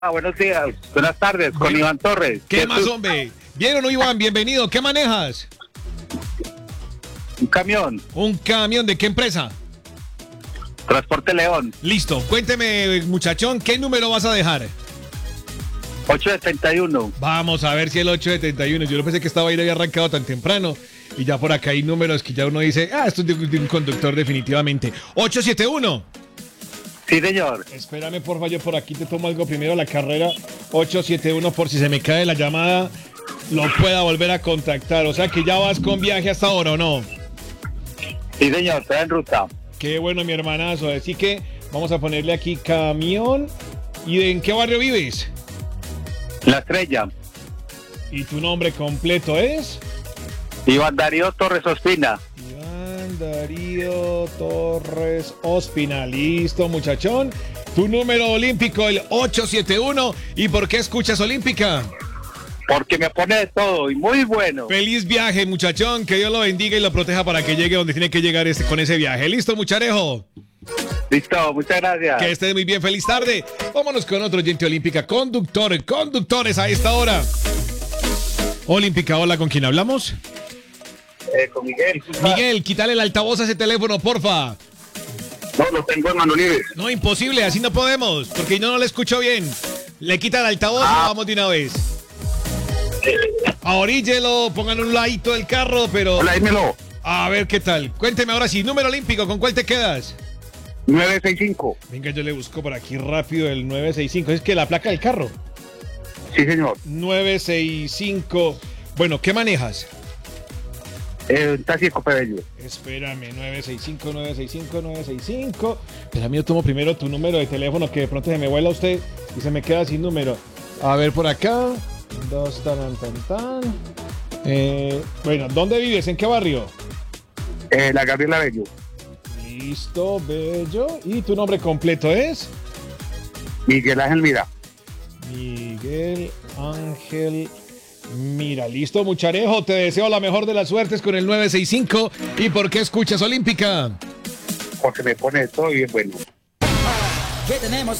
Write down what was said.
Buenos días, buenas tardes, con Iván Torres. ¿Qué más, hombre? ¿Bien o no, Iván? Bienvenido. ¿Qué manejas? Un camión. ¿Un camión de qué empresa? Transporte León. Listo. Cuénteme, muchachón, ¿qué número vas a dejar? 871. Vamos a ver si el 871. Yo no pensé que estaba ahí había arrancado tan temprano. Y ya por acá hay números que ya uno dice, esto es de un conductor definitivamente. 871. Sí, señor. Espérame, porfa, yo por aquí te tomo algo primero, la carrera 871, por si se me cae la llamada, lo pueda volver a contactar. O sea que ya vas con viaje hasta ahora, ¿o no? Sí, señor, estoy en ruta. Qué bueno, mi hermanazo. Así que vamos a ponerle aquí camión. ¿Y en qué barrio vives? La Estrella. ¿Y tu nombre completo es? Iván Darío Torres Ospina. Iván Darío Torres Ospina. Listo, muchachón. Tu número olímpico, el 871. ¿Y por qué escuchas Olímpica? Porque me pone de todo y muy bueno. Feliz viaje, muchachón. Que Dios lo bendiga y lo proteja para que llegue donde tiene que llegar con ese viaje. ¿Listo, mucharejo? Listo, muchas gracias. Que estés muy bien. Feliz tarde. Vámonos con otro oyente Olímpica. Conductores a esta hora. Olímpica, hola, ¿con quién hablamos? Con Miguel. Miguel, quítale el altavoz a ese teléfono, porfa. No, lo tengo en mano libre. No, imposible, así no podemos, porque yo no le escucho bien. Le quita el altavoz y vamos de una vez. Ahoríllelo, pongan un ladito del carro, pero... Hola, dímelo. A ver qué tal. Cuénteme ahora sí, número olímpico, ¿con cuál te quedas? 965. Venga, yo le busco por aquí rápido el 965. Es que la placa del carro. Sí, señor. 965. Bueno, ¿qué manejas? Un taxi Ecopebello. Espérame, 965. Espérame, yo tomo primero tu número de teléfono, que de pronto se me vuela usted y se me queda sin número. A ver, por acá. Bueno, ¿dónde vives? ¿En qué barrio? La Gabriela Bello. Listo, bello. ¿Y tu nombre completo es? Miguel Ángel Mira. Miguel Ángel Mira. Listo, mucharejo. Te deseo la mejor de las suertes con el 965. ¿Y por qué escuchas Olímpica? Porque me pone de todo y bien bueno. ¿Qué tenemos